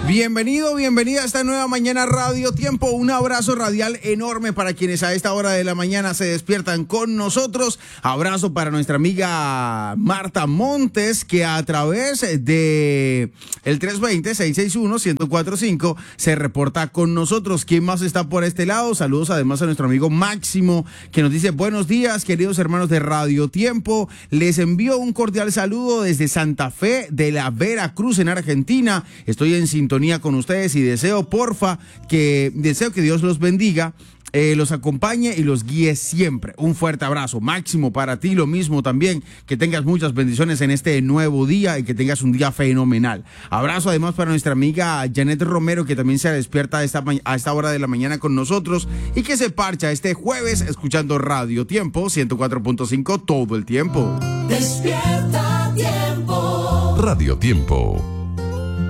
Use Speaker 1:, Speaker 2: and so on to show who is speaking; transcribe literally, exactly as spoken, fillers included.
Speaker 1: Bienvenido, bienvenida a esta nueva mañana Radio Tiempo. Un abrazo radial enorme para quienes a esta hora de la mañana se despiertan con nosotros. Abrazo para nuestra amiga Marta Montes, que a través de el tres dos cero, seis seis uno, uno cero cuatro cinco se reporta con nosotros. ¿Quién más está por este lado? Saludos además a nuestro amigo Máximo, que nos dice: buenos días, queridos hermanos de Radio Tiempo. Les envío un cordial saludo desde Santa Fe de la Veracruz, en Argentina. Estoy en sintonía con ustedes y deseo, porfa, que deseo que Dios los bendiga, eh, los acompañe y los guíe siempre. Un fuerte abrazo. Máximo, para ti lo mismo también, que tengas muchas bendiciones en este nuevo día y que tengas un día fenomenal. Abrazo además para nuestra amiga Janet Romero, que también se despierta a esta, a esta hora de la mañana con nosotros y que se parcha este jueves escuchando Radio Tiempo ciento cuatro punto cinco todo el tiempo.
Speaker 2: Despierta Tiempo.
Speaker 3: Radio Tiempo.